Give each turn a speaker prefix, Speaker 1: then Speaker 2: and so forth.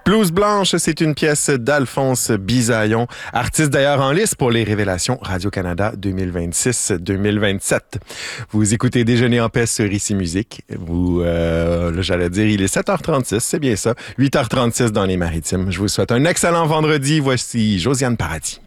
Speaker 1: Blouse blanche, c'est une pièce d'Alphonse Bisaillon, artiste d'ailleurs en lice pour les Révélations Radio-Canada 2026-2027. Vous écoutez Déjeuner en paix sur Ici Musique. Là, j'allais dire, il est 7h36, c'est bien ça. 8h36 dans les Maritimes. Je vous souhaite un excellent vendredi. Voici Josiane Paradis.